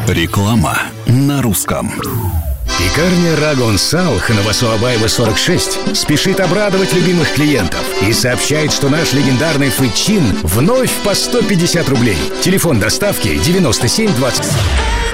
Реклама на русском. Пекарня Рагон Салх на Васуабаева 46 спешит обрадовать любимых клиентов и сообщает, что наш легендарный фычин вновь по 150 рублей. Телефон доставки 97 20.